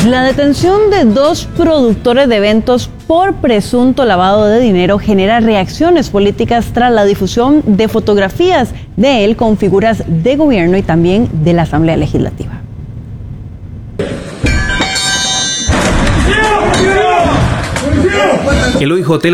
La detención de 2 productores de eventos por presunto lavado de dinero genera reacciones políticas tras la difusión de fotografías de él con figuras de gobierno y también de la Asamblea Legislativa. El OIJ